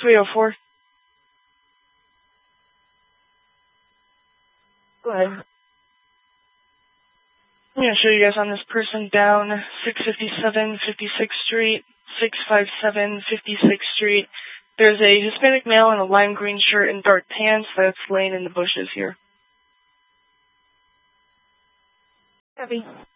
304. Go ahead. I'm going to show you guys on this person down 657 56th Street, 657 56th Street. There's a Hispanic male in a lime green shirt and dark pants that's laying in the bushes here. Copy.